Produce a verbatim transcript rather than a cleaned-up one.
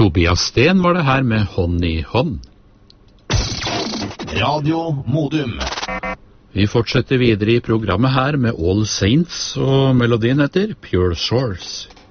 Tobias Sten var det her med Hånd i hånd. Radio Modum. Vi fortsetter videre i programmet her med All Saints, og melodien heter Pure Source.